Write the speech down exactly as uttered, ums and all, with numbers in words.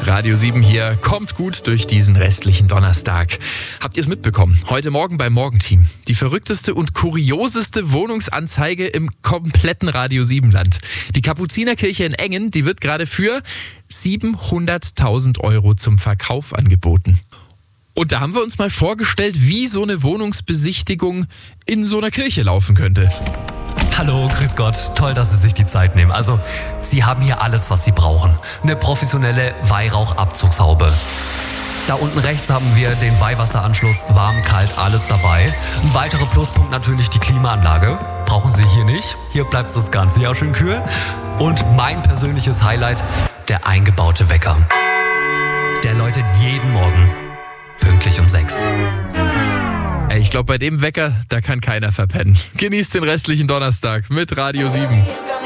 Radio sieben hier. Kommt gut durch diesen restlichen Donnerstag. Habt ihr es mitbekommen? Heute Morgen beim Morgenteam. Die verrückteste und kurioseste Wohnungsanzeige im kompletten Radio sieben Land. Die Kapuzinerkirche in Engen, die wird gerade für siebenhunderttausend Euro zum Verkauf angeboten. Und da haben wir uns mal vorgestellt, wie so eine Wohnungsbesichtigung in so einer Kirche laufen könnte. Hallo, grüß Gott. Toll, dass Sie sich die Zeit nehmen. Also, Sie haben hier alles, was Sie brauchen. Eine professionelle Weihrauchabzugshaube. Da unten rechts haben wir den Weihwasseranschluss, warm, kalt, alles dabei. Ein weiterer Pluspunkt natürlich die Klimaanlage. Brauchen Sie hier nicht. Hier bleibt das ganze Jahr schön kühl. Und mein persönliches Highlight, der eingebaute Wecker. Der läutet jeden Morgen pünktlich um sechs. Ey, ich glaube, bei dem Wecker, da kann keiner verpennen. Genießt den restlichen Donnerstag mit Radio sieben.